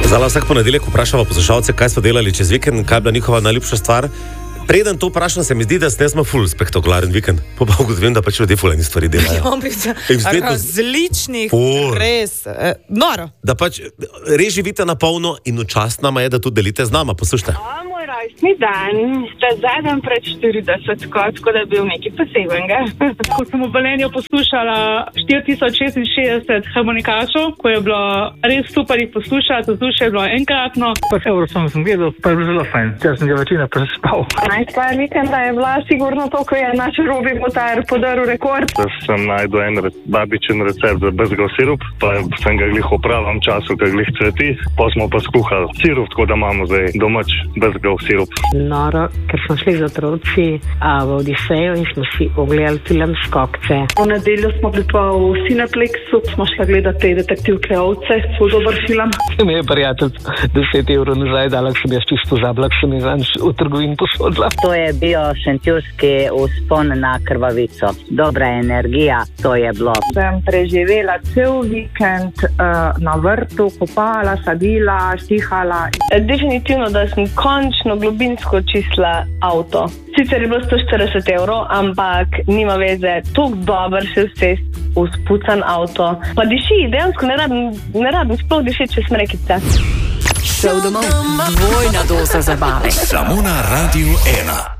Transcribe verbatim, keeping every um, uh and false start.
Zdaj vsak ponedeljek vprašamo poslušalce, kaj so delali čez vikend, kaj je bila njihova najljubša stvar. Preden to vprašam, se mi zdi, da smo ful spektakularen vikend. Pa pa ugotovim, da pač ljudje fulani stvari delajo. Različnih, res, eh, noro. Da pač res živite na polno in včasih nama je, da tudi delite z nama. Poslušajte. A, moj rojstni dan, ta zadnji pred štirideset, tako da je bil nekaj posebenega. Ko sem v Velenju poslušala štiri tisoč šestinšestdeset harmonikašov, ko je bilo res super jih poslušati, vzdušje je bilo enkratno. Pa evro sem sem gledal, pa je bilo zelo fajn, ker sem ga večina prespal. Najstvar vikenda je bila sigurno to, ko je naš Robi Botar podaril rekord. Da sem najdel en babičin recept za bezgov sirup, pa sem ga glih v pravem času, ko glih cveti, pa smo pa skuhali sirup, tako da imamo zdaj domač bezgov sirup. Noro, ker smo šli z otroci a, v Odisejo in smo si ogledali film Skokce. V nedeljo smo bili pa v Cineplexu, smo šli gledati detektivke Ovce, zelo dober film. Mi je prijatelj deset evrov nazaj dala, sem jaz čisto zabla, sem jaz zanj v trgovini posodila. To je bil šentjurski vzpon na Krvavico. Dobra energija, to je bilo. Sem preživela cel vikend uh, na vrtu, kopala, sadila, štihala. Definitivno, da sem končno globinsko čistila avto. Sicer je bilo sto štirideset evrov, ampak nima veze, toliko dober se vsest v spucan avto. Pa diši, dejansko ne rabim, ne rabim sploh diši čez mrekice. Šel domov, dvojna doza zabave. Samo na Radiu ena.